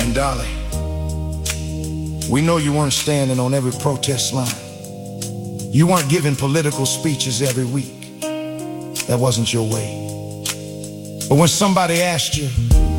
And Dolly, we know you weren't standing on every protest line. You weren't giving political speeches every week. That wasn't your way. But when somebody asked you,